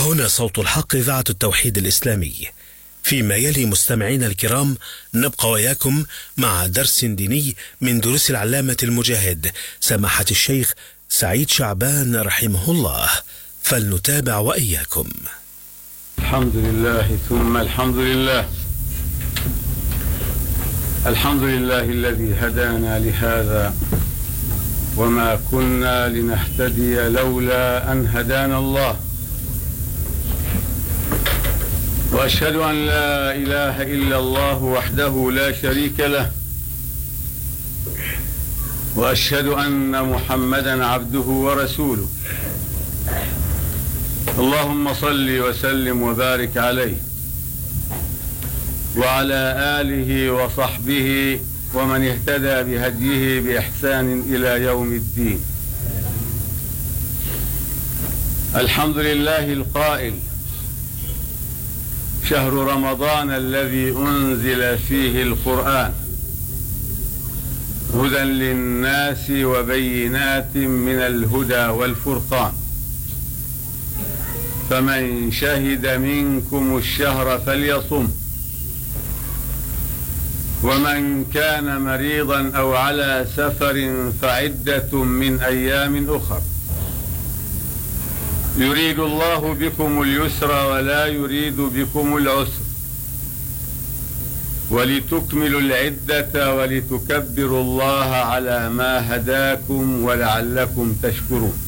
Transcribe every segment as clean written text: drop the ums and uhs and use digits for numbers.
وهنا صوت الحق إذاعة التوحيد الإسلامي. فيما يلي مستمعينا الكرام نبقى وياكم مع درس ديني من دروس العلامة المجاهد سماحة الشيخ سعيد شعبان رحمه الله، فلنتابع وإياكم. الحمد لله ثم الحمد لله. الحمد لله الذي هدانا لهذا وما كنا لنهتدي لولا أن هدانا الله، وأشهد أن لا إله إلا الله وحده لا شريك له، وأشهد أن محمدا عبده ورسوله. اللهم صل وسلم وبارك عليه وعلى آله وصحبه ومن اهتدى بهديه بإحسان إلى يوم الدين. الحمد لله القائل: شهر رمضان الذي أنزل فيه القرآن هدى للناس وبينات من الهدى والفرقان، فمن شهد منكم الشهر فليصم، ومن كان مريضا أو على سفر فعدة من أيام أخر، يريد الله بكم اليسر ولا يريد بكم العسر، ولتكملوا العدة ولتكبروا الله على ما هداكم ولعلكم تشكرون.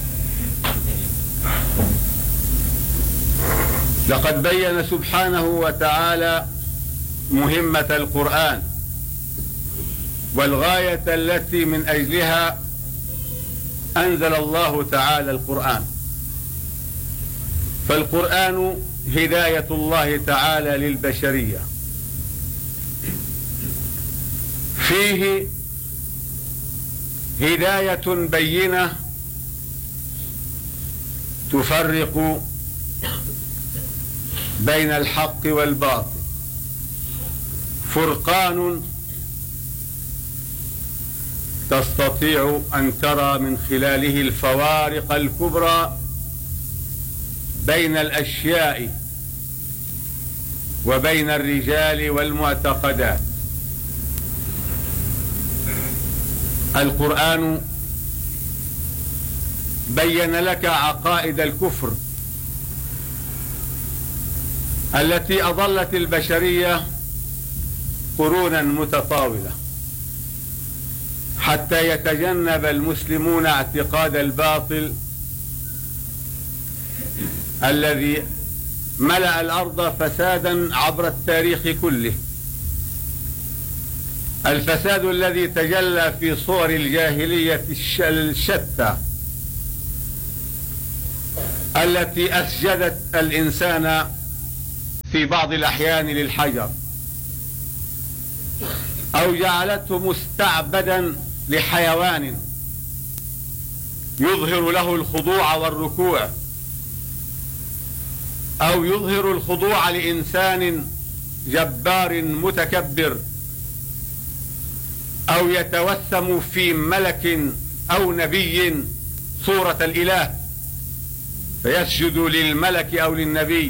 لقد بين سبحانه وتعالى مهمة القرآن والغاية التي من أجلها أنزل الله تعالى القرآن. فالقرآن هداية الله تعالى للبشرية، فيه هداية بينة تفرق بين الحق والباطل، فرقان تستطيع أن ترى من خلاله الفوارق الكبرى بين الأشياء وبين الرجال والمعتقدات. القرآن بين لك عقائد الكفر التي أضلت البشرية قرونا متطاولة، حتى يتجنب المسلمون اعتقاد الباطل الذي ملأ الأرض فسادا عبر التاريخ كله، الفساد الذي تجلى في صور الجاهلية الشتى التي أسجدت الإنسان في بعض الأحيان للحجر، أو جعلته مستعبدا لحيوان يظهر له الخضوع والركوع، أو يظهر الخضوع لإنسان جبار متكبر، أو يتوسم في ملك أو نبي صورة الإله فيسجد للملك أو للنبي.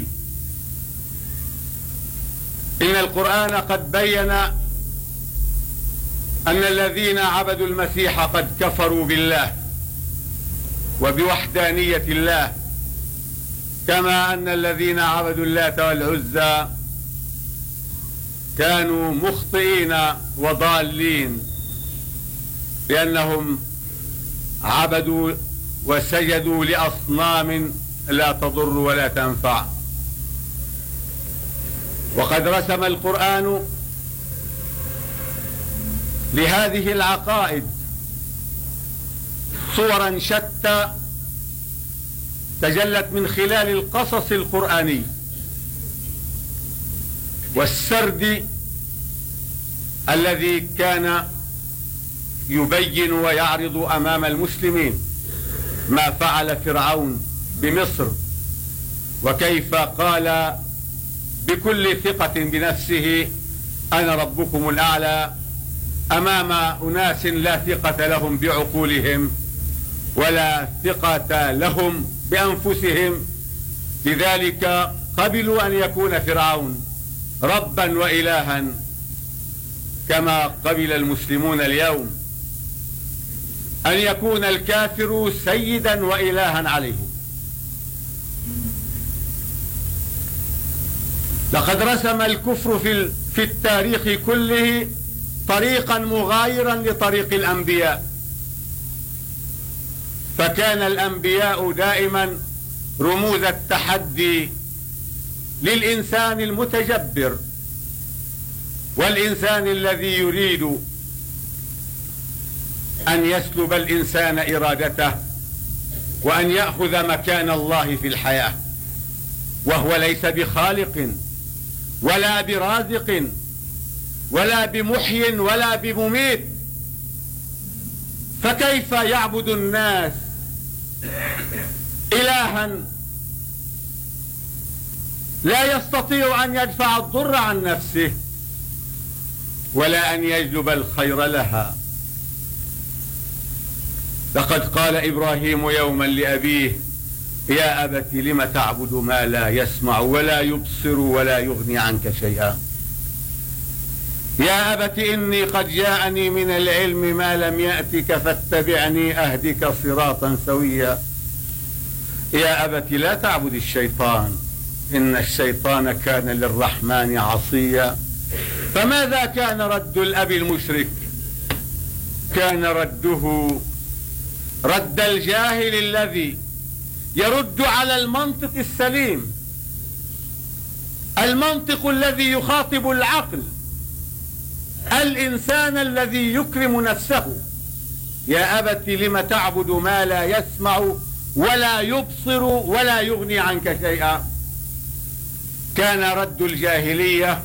إن القرآن قد بين أن الذين عبدوا المسيح قد كفروا بالله وبوحدانية الله، كما أن الذين عبدوا اللات والعزى كانوا مخطئين وضالين، لأنهم عبدوا وسجدوا لأصنام لا تضر ولا تنفع. وقد رسم القرآن لهذه العقائد صورا شتى تجلت من خلال القصص القرآني والسرد الذي كان يبين ويعرض أمام المسلمين ما فعل فرعون بمصر، وكيف قال بكل ثقة بنفسه أنا ربكم الأعلى أمام أناس لا ثقة لهم بعقولهم ولا ثقة لهم بأنفسهم، لذلك قبلوا أن يكون فرعون ربا وإلها كما قبل المسلمون اليوم أن يكون الكافر سيدا وإلها عليه. لقد رسم الكفر في التاريخ كله طريقا مغايرا لطريق الأنبياء، فكان الأنبياء دائما رموز التحدي للإنسان المتجبر والإنسان الذي يريد أن يسلب الإنسان إرادته وأن يأخذ مكان الله في الحياة، وهو ليس بخالق ولا برازق ولا بمحي ولا بمميت، فكيف يعبد الناس إلها لا يستطيع أن يدفع الضر عن نفسه ولا أن يجلب الخير لها؟ لقد قال إبراهيم يوما لأبيه: يا أبت لم تعبد ما لا يسمع ولا يبصر ولا يغني عنك شيئا. يا أبت إني قد جاءني من العلم ما لم يأتك فاتبعني أهدك صراطا سويا. يا أبت لا تعبد الشيطان إن الشيطان كان للرحمن عصيا. فماذا كان رد الأب المشرك؟ كان رده رد الجاهل الذي يرد على المنطق السليم، المنطق الذي يخاطب العقل، الإنسان الذي يكرم نفسه. يا أبت لم تعبد ما لا يسمع ولا يبصر ولا يغني عنك شيئا. كان رد الجاهلية: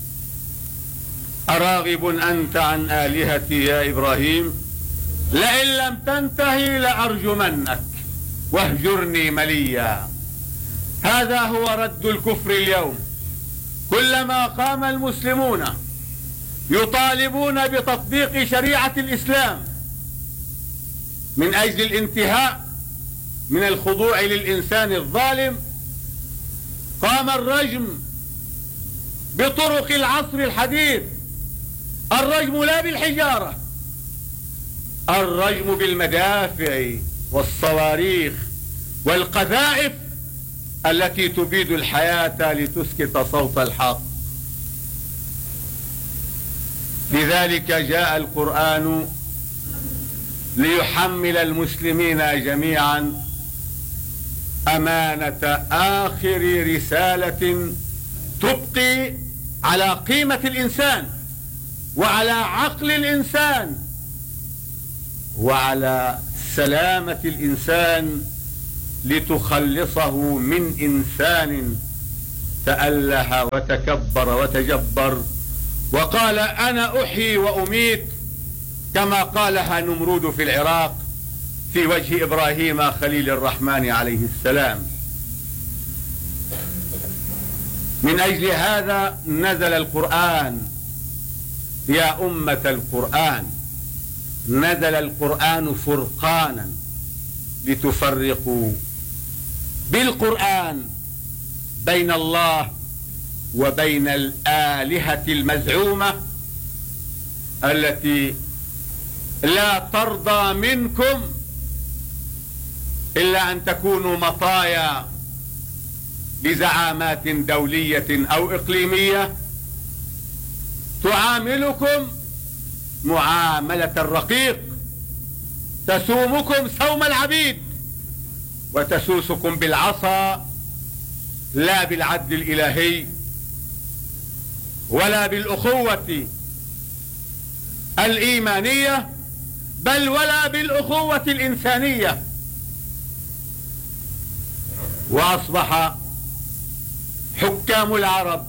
أراغب أنت عن آلهتي يا إبراهيم؟ لئن لم تنتهي لأرجمنك واهجرني مليا. هذا هو رد الكفر اليوم. كلما قام المسلمون يطالبون بتطبيق شريعة الإسلام من أجل الانتهاء من الخضوع للإنسان الظالم، قام الرجم بطرق العصر الحديث. الرجم لا بالحجارة، الرجم بالمدافع والصواريخ والقذائف التي تبيد الحياة لتسكت صوت الحق. لذلك جاء القرآن ليحمل المسلمين جميعا أمانة آخر رسالة تبقي على قيمة الإنسان وعلى عقل الإنسان وعلى سلامة الإنسان، لتخلصه من إنسان تأله وتكبر وتجبر وقال أنا أحيي وأميت، كما قالها نمرود في العراق في وجه إبراهيم خليل الرحمن عليه السلام. من أجل هذا نزل القرآن يا أمة القرآن، نزل القرآن فرقانا لتفرقوا بالقرآن بين الله وبين الآلهة المزعومة التي لا ترضى منكم إلا أن تكونوا مطايا لزعامات دولية أو إقليمية تعاملكم معاملة الرقيق، تسومكم سوم العبيد وتسوسكم بالعصا لا بالعدل الإلهي ولا بالأخوة الإيمانية، بل ولا بالأخوة الإنسانية. وأصبح حكام العرب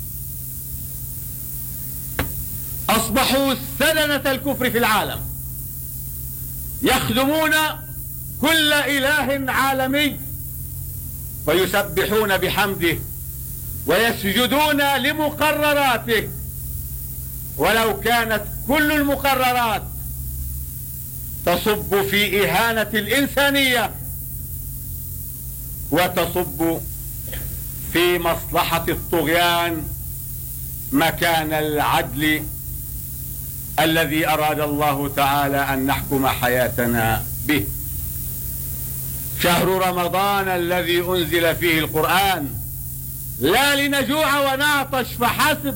أصبحوا سدنة الكفر في العالم، يخدمون كل إله عالمي ويسبحون بحمده ويسجدون لمقرراته، ولو كانت كل المقررات تصب في إهانة الإنسانية وتصب في مصلحة الطغيان مكان العدل الذي أراد الله تعالى أن نحكم حياتنا به. شهر رمضان الذي أنزل فيه القرآن لا لنجوع ونعطش فحسب.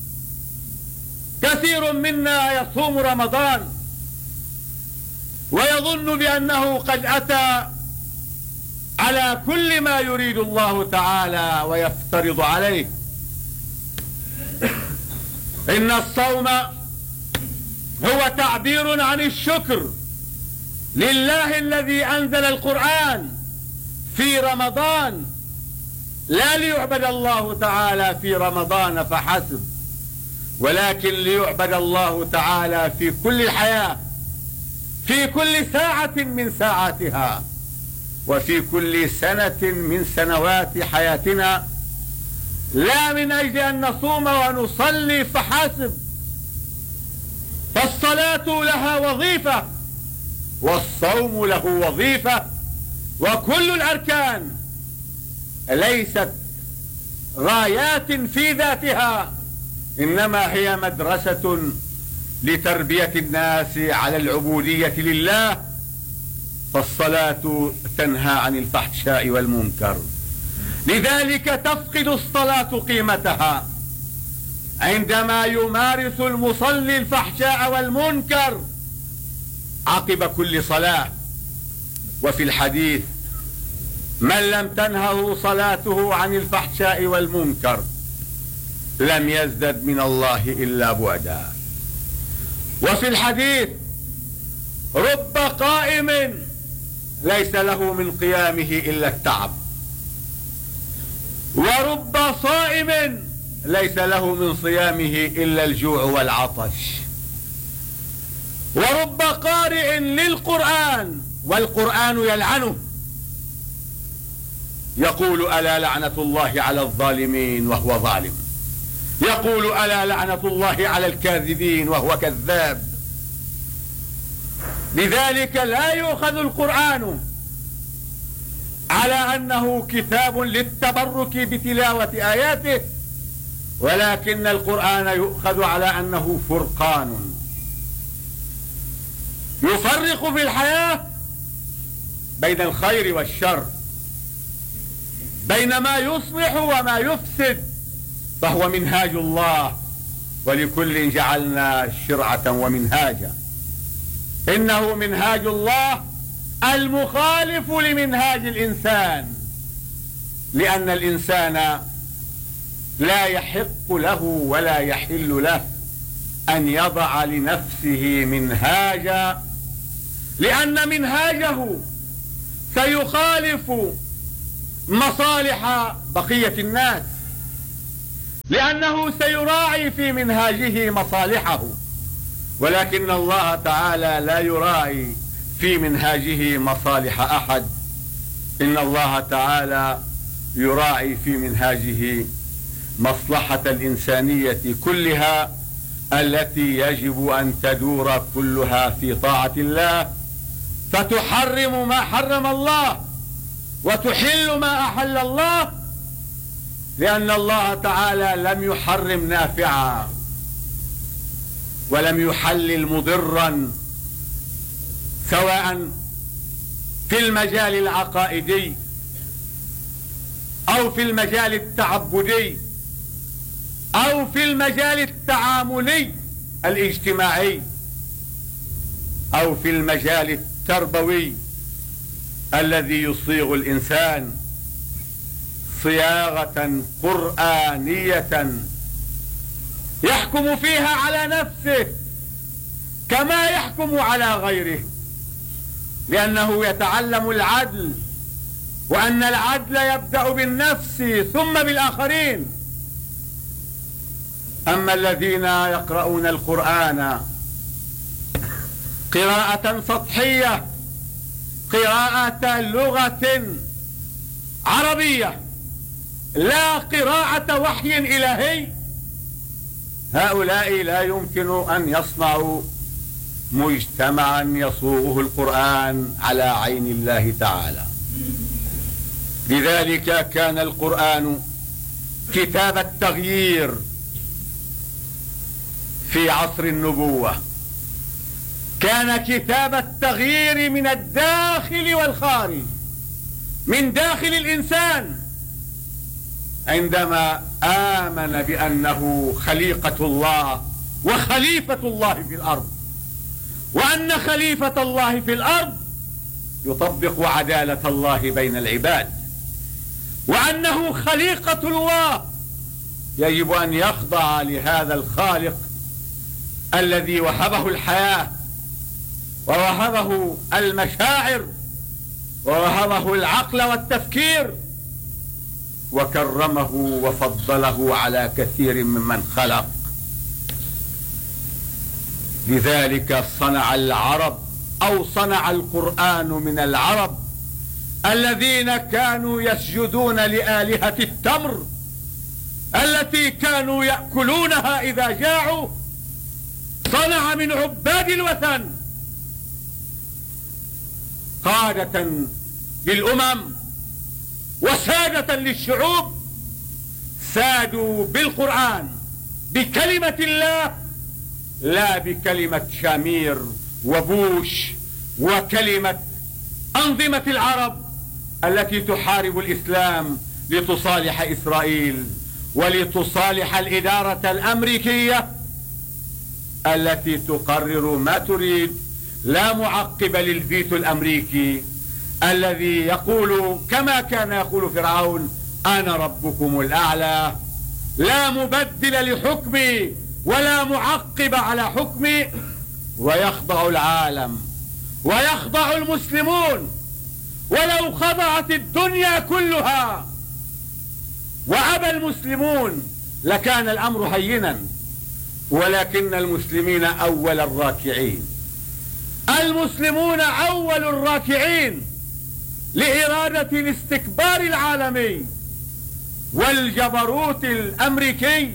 كثير منا يصوم رمضان ويظن بأنه قد أتى على كل ما يريد الله تعالى ويفترض عليه. إن الصوم هو تعبير عن الشكر لله الذي أنزل القرآن في رمضان، لا ليعبد الله تعالى في رمضان فحسب، ولكن ليعبد الله تعالى في كل الحياة، في كل ساعة من ساعاتها، وفي كل سنة من سنوات حياتنا، لا من أجل أن نصوم ونصلي فحسب. فالصلاة لها وظيفة والصوم له وظيفة، وكل الأركان ليست غايات في ذاتها، إنما هي مدرسة لتربية الناس على العبودية لله. فالصلاة تنهى عن الفحشاء والمنكر، لذلك تفقد الصلاة قيمتها عندما يمارس المصلي الفحشاء والمنكر عقب كل صلاة. وفي الحديث: من لم تنهه صلاته عن الفحشاء والمنكر لم يزدد من الله إلا بعدا. وفي الحديث: رب قائم ليس له من قيامه إلا التعب، ورب صائم ليس له من صيامه إلا الجوع والعطش، ورب قارئ للقرآن والقرآن يلعنه، يقول: ألا لعنة الله على الظالمين وهو ظالم، يقول: ألا لعنة الله على الكاذبين وهو كذاب. لذلك لا يؤخذ القرآن على أنه كتاب للتبرك بتلاوة آياته، ولكن القرآن يؤخذ على أنه فرقان يفرق في الحياة بين الخير والشر، بين ما يصلح وما يفسد، فهو منهاج الله، ولكل جعلنا شرعة ومنهاجا. إنه منهاج الله المخالف لمنهاج الإنسان، لأن الإنسان لا يحق له ولا يحل له أن يضع لنفسه منهاجا، لأن منهاجه سيخالف مصالح بقية الناس، لأنه سيراعي في منهاجه مصالحه، ولكن الله تعالى لا يراعي في منهاجه مصالح أحد. إن الله تعالى يراعي في منهاجه مصلحة الإنسانية كلها التي يجب أن تدور كلها في طاعة الله، فتحرم ما حرم الله وتحل ما أحل الله، لأن الله تعالى لم يحرم نافعا ولم يحلل مضرا، سواء في المجال العقائدي أو في المجال التعبدي أو في المجال التعاملي الاجتماعي أو في المجال التربوي الذي يصيغ الإنسان صياغة قرآنية يحكم فيها على نفسه كما يحكم على غيره، لأنه يتعلم العدل، وأن العدل يبدأ بالنفس ثم بالآخرين. أما الذين يقرؤون القرآن قراءة سطحية، قراءة لغة عربية، لا قراءة وحي إلهي، هؤلاء لا يمكن أن يصنعوا مجتمعا يصوغه القرآن على عين الله تعالى. لذلك كان القرآن كتاب التغيير في عصر النبوة، كان كتاب التغيير من الداخل والخارج، من داخل الإنسان عندما آمن بأنه خليقة الله وخليفة الله في الأرض، وأن خليفة الله في الأرض يطبق عدالة الله بين العباد، وأنه خليقة الله يجب أن يخضع لهذا الخالق الذي وهبه الحياة ووهبه المشاعر ووهبه العقل والتفكير وكرمه وفضله على كثير ممن خلق. لذلك صنع العرب أو صنع القرآن من العرب الذين كانوا يسجدون لآلهة التمر التي كانوا يأكلونها إذا جاعوا، صنع من عباد الوثن قادة للأمم وسادة للشعوب، سادوا بالقرآن بكلمة الله لا بكلمة شامير وبوش وكلمة أنظمة العرب التي تحارب الإسلام لتصالح إسرائيل ولتصالح الإدارة الأمريكية التي تقرر ما تريد، لا معقب للفيتو الأمريكي الذي يقول كما كان يقول فرعون أنا ربكم الأعلى، لا مبدل لحكمي ولا معقب على حكمي. ويخضع العالم ويخضع المسلمون، ولو خضعت الدنيا كلها وأبى المسلمون لكان الأمر هينا، ولكن المسلمين أول الراكعين، المسلمون أول الراكعين لإرادة الاستكبار العالمي والجبروت الأمريكي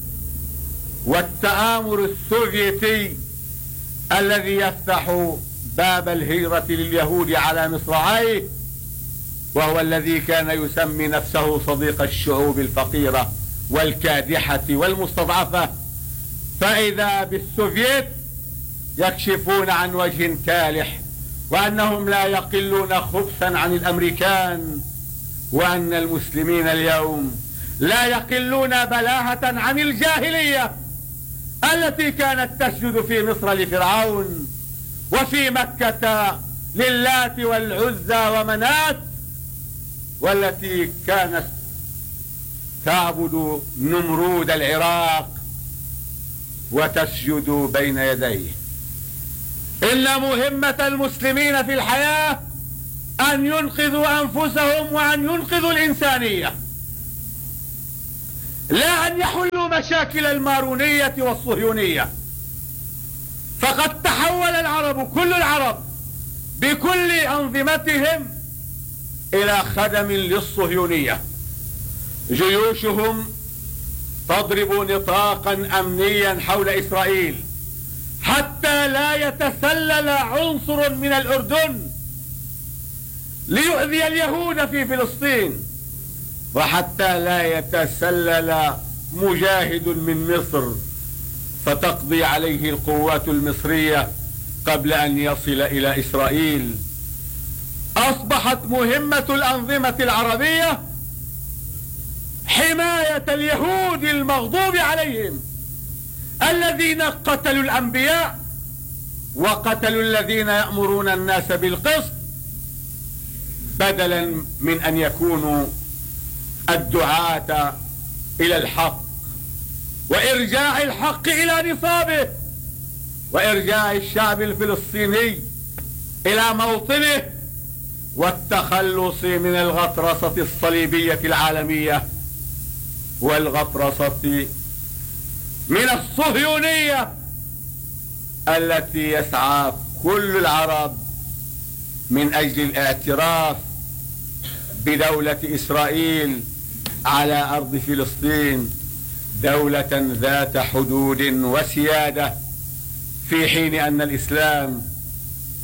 والتآمر السوفيتي الذي يفتح باب الهجرة لليهود على مصراعيه، وهو الذي كان يسمي نفسه صديق الشعوب الفقيرة والكادحة والمستضعفة، فإذا بالسوفيت يكشفون عن وجه كالح وأنهم لا يقلون خبثا عن الأمريكان، وأن المسلمين اليوم لا يقلون بلاهة عن الجاهلية التي كانت تسجد في مصر لفرعون وفي مكة للات والعزى ومنات، والتي كانت تعبد نمرود العراق وتسجد بين يديه. إن مهمة المسلمين في الحياة أن ينقذوا أنفسهم وأن ينقذوا الإنسانية، لا أن يحلوا مشاكل المارونية والصهيونية. فقد تحول العرب كل العرب بكل أنظمتهم إلى خدم للصهيونية، جيوشهم تضرب نطاقا أمنيا حول إسرائيل حتى لا يتسلل عنصر من الأردن ليؤذي اليهود في فلسطين، وحتى لا يتسلل مجاهد من مصر فتقضي عليه القوات المصرية قبل أن يصل إلى إسرائيل. أصبحت مهمة الأنظمة العربية حماية اليهود المغضوب عليهم الذين قتلوا الأنبياء وقتلوا الذين يأمرون الناس بالقسط، بدلا من أن يكونوا الدعاة إلى الحق وإرجاع الحق إلى نصابه وإرجاع الشعب الفلسطيني إلى موطنه والتخلص من الغطرسة الصليبية العالمية والغطرسة من الصهيونية التي يسعى كل العرب من أجل الاعتراف بدولة إسرائيل على أرض فلسطين، دولة ذات حدود وسيادة، في حين أن الإسلام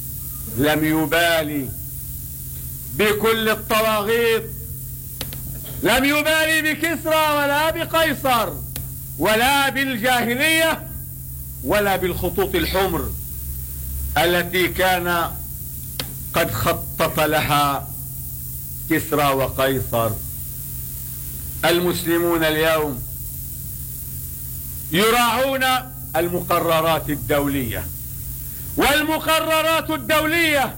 لم يبالي بكل الطواغيت لم يبالي بكسرى ولا بقيصر ولا بالجاهلية ولا بالخطوط الحمر التي كان قد خطط لها كسرى وقيصر. المسلمون اليوم يراعون المقررات الدولية، والمقررات الدولية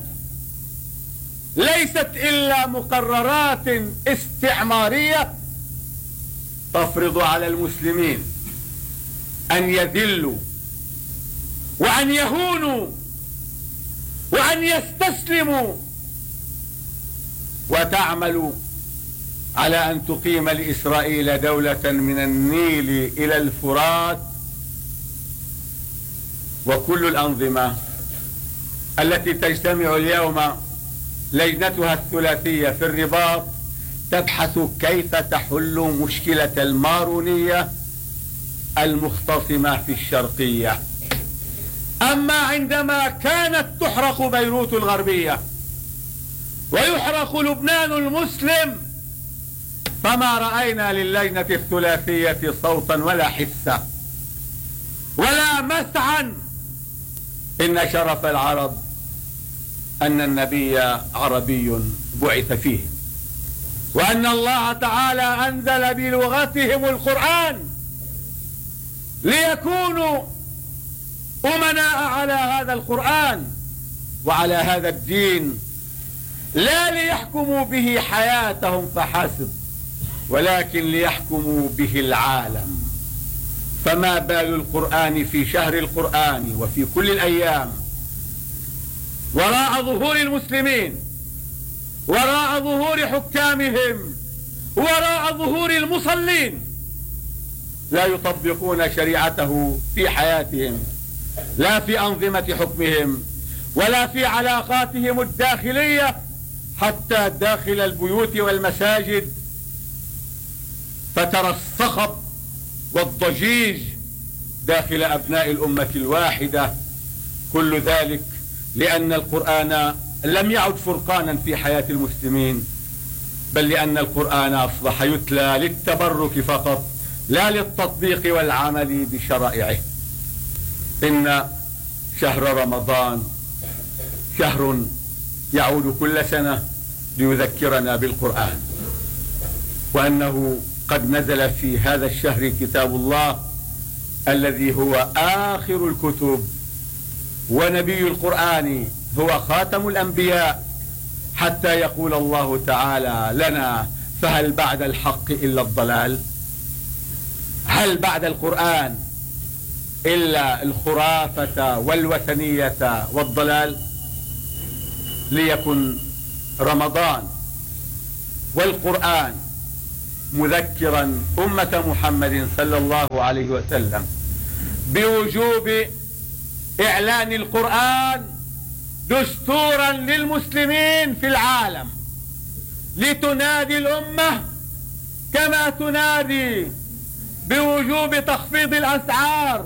ليست إلا مقررات استعمارية تفرض على المسلمين أن يذلوا وأن يهونوا وأن يستسلموا، وتعمل على أن تقيم لإسرائيل دولة من النيل إلى الفرات. وكل الأنظمة التي تجتمع اليوم لجنتها الثلاثية في الرباط تبحث كيف تحل مشكلة المارونية المختصمة في الشرقية. أما عندما كانت تحرق بيروت الغربية ويحرق لبنان المسلم فما رأينا للجنة الثلاثية صوتا ولا حسا ولا مسعا. إن شرف العرب أن النبي عربي بعث فيه، وأن الله تعالى أنزل بلغتهم القرآن ليكونوا أمناء على هذا القرآن وعلى هذا الدين، لا ليحكموا به حياتهم فحسب ولكن ليحكموا به العالم. فما بال القرآن في شهر القرآن وفي كل الأيام وراء ظهور المسلمين، وراء ظهور حكامهم، وراء ظهور المصلين لا يطبقون شريعته في حياتهم، لا في أنظمة حكمهم ولا في علاقاتهم الداخلية حتى داخل البيوت والمساجد. فترى الصخب والضجيج داخل أبناء الأمة الواحدة. كل ذلك لأن القرآن لم يعد فرقانا في حياة المسلمين، بل لأن القرآن أصبح يتلى للتبرك فقط لا للتطبيق والعمل بشرائعه. إن شهر رمضان شهر يعود كل سنة ليذكرنا بالقرآن، وأنه قد نزل في هذا الشهر كتاب الله الذي هو آخر الكتب، ونبي القرآن هو خاتم الأنبياء، حتى يقول الله تعالى لنا: فهل بعد الحق إلا الضلال؟ هل بعد القرآن إلا الخرافة والوثنية والضلال؟ ليكن رمضان والقرآن مذكرا أمة محمد صلى الله عليه وسلم بوجوب إعلان القرآن دستورا للمسلمين في العالم، لتنادي الأمة كما تنادي بوجوب تخفيض الأسعار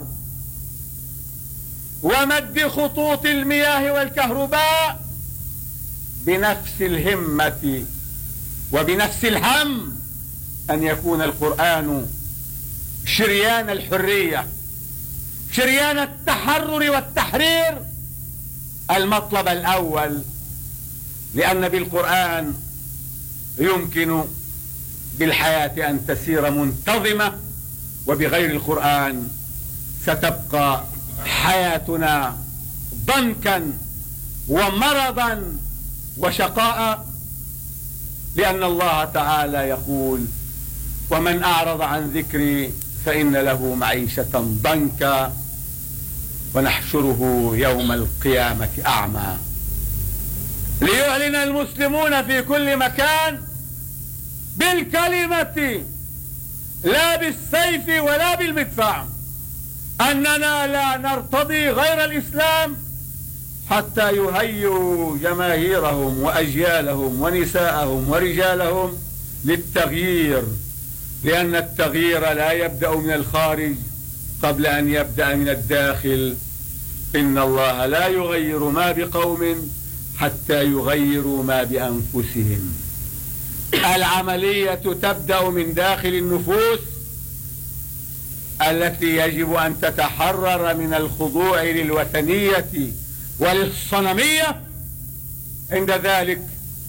ومد خطوط المياه والكهرباء بنفس الهمة وبنفس الهم أن يكون القرآن شريان الحرية، شريان التحرر والتحرير، المطلب الأول. لأن بالقرآن يمكن بالحياة أن تسير منتظمة، وبغير القرآن ستبقى حياتنا ضنكا ومرضا وشقاء. لأن الله تعالى يقول: ومن أعرض عن ذكري فإن له معيشة ضنكا ونحشره يوم القيامة أعمى. ليعلن المسلمون في كل مكان بالكلمة لا بالسيف ولا بالمدفع أننا لا نرتضي غير الإسلام، حتى يهيئوا جماهيرهم وأجيالهم ونساءهم ورجالهم للتغيير، لأن التغيير لا يبدأ من الخارج قبل أن يبدأ من الداخل. إن الله لا يغير ما بقوم حتى يغيروا ما بأنفسهم. العملية تبدأ من داخل النفوس التي يجب أن تتحرر من الخضوع للوثنية وللصنمية. عند ذلك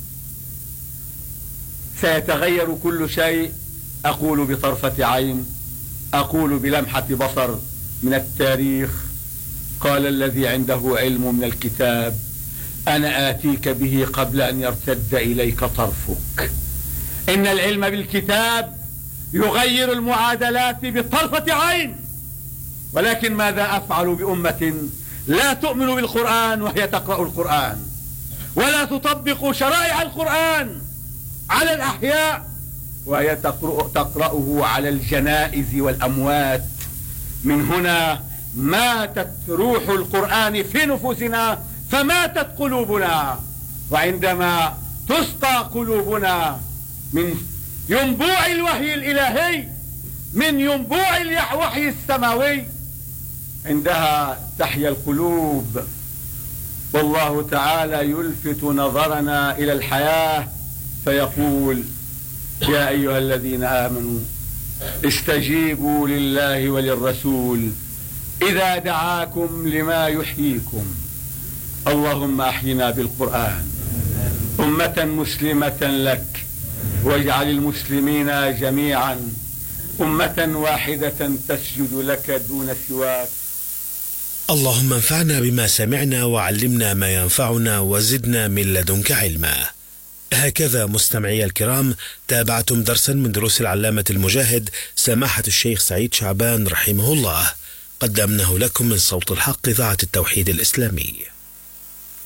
سيتغير كل شيء. أقول بطرفة عين، أقول بلمحة بصر من التاريخ. قال الذي عنده علم من الكتاب: أنا آتيك به قبل أن يرتد إليك طرفك. إن العلم بالكتاب يغير المعادلات بطرفة عين. ولكن ماذا أفعل بأمة لا تؤمن بالقرآن وهي تقرأ القرآن، ولا تطبق شرائع القرآن على الأحياء، وهي تقرأه على الجنائز والأموات؟ من هنا ماتت روح القرآن في نفوسنا فماتت قلوبنا. وعندما تسقى قلوبنا من ينبوع الوحي الإلهي، من ينبوع الوحي السماوي، عندها تحيا القلوب. والله تعالى يلفت نظرنا إلى الحياة فيقول: يا أيها الذين آمنوا استجيبوا لله وللرسول إذا دعاكم لما يحييكم. اللهم أحينا بالقرآن أمة مسلمة لك، واجعل المسلمين جميعا أمة واحدة تسجد لك دون سواك. اللهم انفعنا بما سمعنا وعلمنا ما ينفعنا وزدنا من لدنك علما. هكذا مستمعي الكرام تابعتم درسا من دروس العلامة المجاهد سماحة الشيخ سعيد شعبان رحمه الله، قدمناه لكم من صوت الحق إذاعة التوحيد الإسلامي.